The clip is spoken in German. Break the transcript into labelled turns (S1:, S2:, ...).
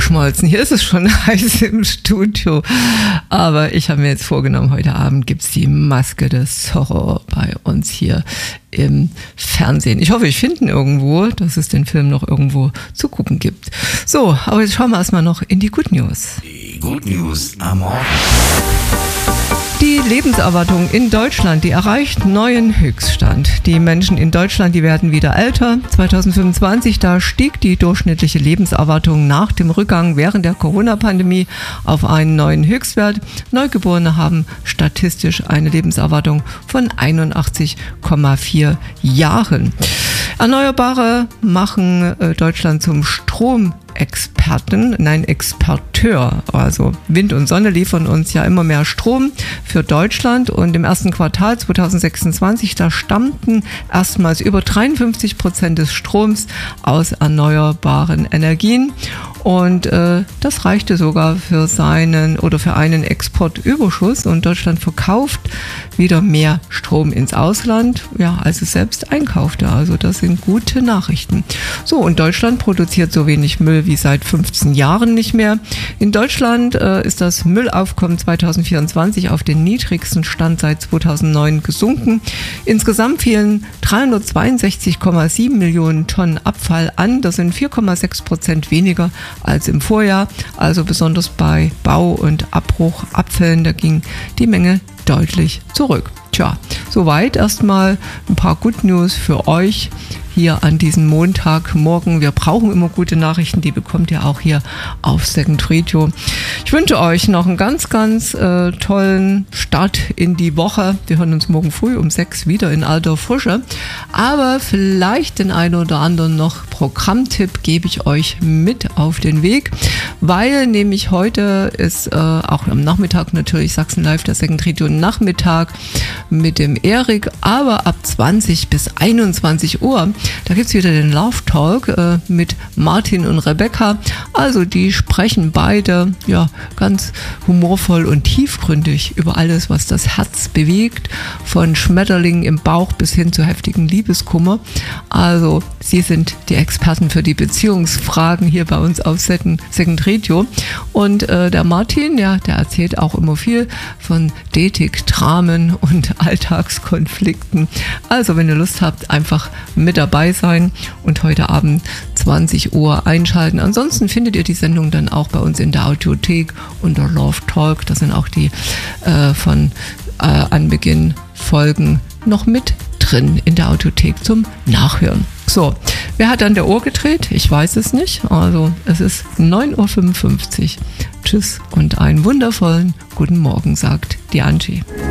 S1: geschmolzen. Hier ist es schon heiß im Studio. Aber ich habe mir jetzt vorgenommen, heute Abend gibt's die Maske des Zorro bei uns hier im Fernsehen. Ich hoffe, ich finde ihn irgendwo, dass es den Film noch irgendwo zu gucken gibt. So, aber jetzt schauen wir erstmal noch in die Good News.
S2: Die Good News am Morgen.
S1: Die Lebenserwartung in Deutschland, die erreicht neuen Höchststand. Die Menschen in Deutschland, die werden wieder älter. 2025, da stieg die durchschnittliche Lebenserwartung nach dem Rückgang während der Corona-Pandemie auf einen neuen Höchstwert. Neugeborene haben statistisch eine Lebenserwartung von 81,4 Jahren. Erneuerbare machen Deutschland zum Exporteur. Also Wind und Sonne liefern uns ja immer mehr Strom für Deutschland und im ersten Quartal 2026, da stammten erstmals über 53% des Stroms aus erneuerbaren Energien. Und das reichte sogar für einen Exportüberschuss und Deutschland verkauft wieder mehr Strom ins Ausland, ja, als es selbst einkaufte. Also das sind gute Nachrichten. So, und Deutschland produziert so wenig Müll wie seit 15 Jahren nicht mehr. In Deutschland ist das Müllaufkommen 2024 auf den niedrigsten Stand seit 2009 gesunken. Insgesamt fielen 362,7 Millionen Tonnen Abfall an. Das sind 4,6% weniger als im Vorjahr. Also besonders bei Bau- und Abbruchabfällen, da ging die Menge deutlich zurück. Tja, soweit erstmal ein paar Good News für euch hier an diesem Montagmorgen. Wir brauchen immer gute Nachrichten, die bekommt ihr auch hier auf Second Radio. Ich wünsche euch noch einen ganz, ganz tollen Start in die Woche. Wir hören uns morgen früh um 6 wieder in alter Frische. Aber vielleicht den einen oder anderen noch Programmtipp gebe ich euch mit auf den Weg, weil nämlich heute ist auch am Nachmittag natürlich Sachsen Live, der Second Radio Nachmittag mit dem Erik, aber ab 20 bis 21 Uhr, da gibt's wieder den Love Talk mit Martin und Rebecca. Also die sprechen beide ja ganz humorvoll und tiefgründig über alles, was das Herz bewegt, von Schmetterlingen im Bauch bis hin zu heftigen Liebeskummer. Also sie sind die Experten für die Beziehungsfragen hier bei uns auf Second Radio. Und der Martin, ja, der erzählt auch immer viel von Dating, Dramen und Alltagskonflikten. Also wenn ihr Lust habt, einfach mit dabei sein und heute Abend 20 Uhr einschalten. Ansonsten findet ihr die Sendung dann auch bei uns in der Audiothek unter Love Talk. Da sind auch die von Anbeginn Folgen noch mit drin in der Audiothek zum Nachhören. So, wer hat an der Uhr gedreht? Ich weiß es nicht. Also es ist 9.55 Uhr. Tschüss und einen wundervollen guten Morgen, sagt die Angie.